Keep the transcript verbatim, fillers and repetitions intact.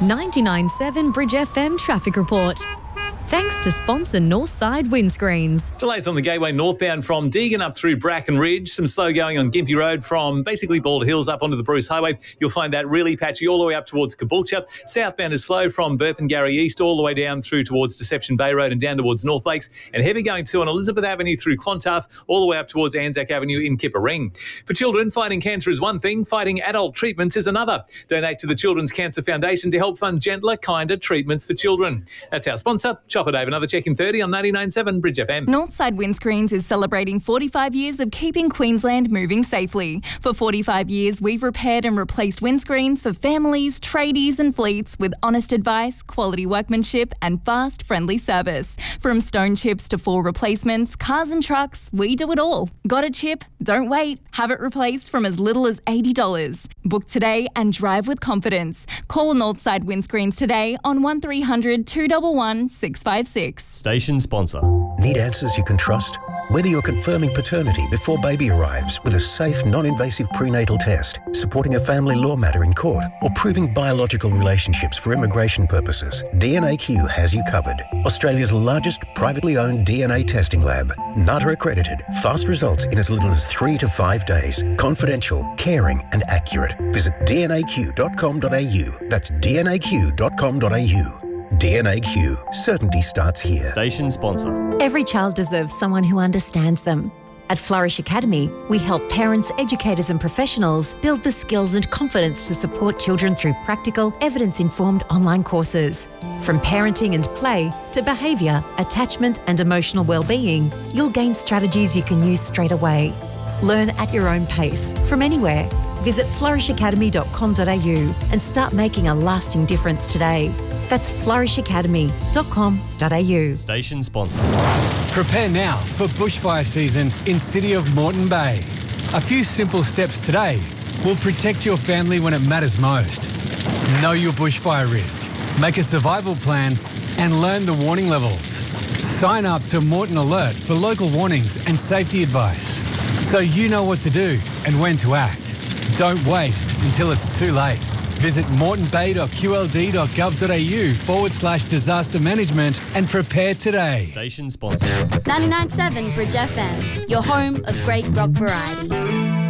ninety-nine point seven Bridge F M traffic report. Thanks to sponsor Northside Windscreens. Delays on the Gateway northbound from Deagon up through Bracken Ridge. Some slow going on Gympie Road from basically Bald Hills up onto the Bruce Highway. You'll find that really patchy all the way up towards Caboolture. Southbound is slow from Burpengary East all the way down through towards Deception Bay Road and down towards North Lakes. And heavy going too on Elizabeth Avenue through Clontarf all the way up towards Anzac Avenue in Kippa-Ring. For children, fighting cancer is one thing. Fighting adult treatments is another. Donate to the Children's Cancer Foundation to help fund gentler, kinder treatments for children. That's our sponsor, Chopper Dave. Another check in thirty on ninety-nine point seven Bridge F M. Northside Windscreens is celebrating forty-five years of keeping Queensland moving safely. For forty-five years, we've repaired and replaced windscreens for families, tradies and fleets with honest advice, quality workmanship and fast, friendly service. From stone chips to full replacements, cars and trucks, we do it all. Got a chip? Don't wait. Have it replaced from as little as eighty dollars. Book today and drive with confidence. Call Northside Windscreens today on one three hundred, two one one, six five six. Station sponsor. Need answers you can trust? Whether you're confirming paternity before baby arrives with a safe, non-invasive prenatal test, supporting a family law matter in court, or proving biological relationships for immigration purposes, D N A Q has you covered. Australia's largest privately owned D N A testing lab. N A T A accredited. Fast results in as little as three to five days. Confidential, caring and accurate. Visit d n a q dot com dot a u. That's d n a q dot com dot a u. D N A Q. Certainty starts here. Station sponsor. Every child deserves someone who understands them. At Flourish Academy, we help parents, educators and professionals build the skills and confidence to support children through practical, evidence-informed online courses. From parenting and play to behaviour, attachment and emotional well-being, you'll gain strategies you can use straight away. Learn at your own pace, from anywhere. Visit flourish academy dot com dot a u and start making a lasting difference today. That's flourish academy dot com dot a u. Station sponsor. Prepare now for bushfire season in City of Moreton Bay. A few simple steps today will protect your family when it matters most. Know your bushfire risk, make a survival plan and learn the warning levels. Sign up to Moreton Alert for local warnings and safety advice so you know what to do and when to act. Don't wait until it's too late. Visit moreton bay dot q l d dot gov dot a u forward slash disaster management and prepare today. Station sponsor. ninety-nine point seven Bridge F M, your home of great rock variety.